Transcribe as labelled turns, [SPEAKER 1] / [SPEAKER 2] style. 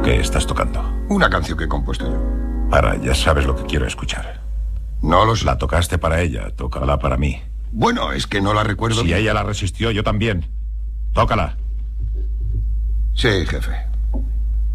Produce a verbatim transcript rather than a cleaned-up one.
[SPEAKER 1] ¿Qué estás tocando?
[SPEAKER 2] Una canción que he compuesto yo.
[SPEAKER 1] Para, ya sabes lo que quiero escuchar.
[SPEAKER 2] No lo sé.
[SPEAKER 1] La tocaste para ella, tócala para mí.
[SPEAKER 2] Bueno, es que no la recuerdo
[SPEAKER 1] Si
[SPEAKER 2] bien.
[SPEAKER 1] ella la resistió, yo también. Tócala.
[SPEAKER 2] Sí, jefe.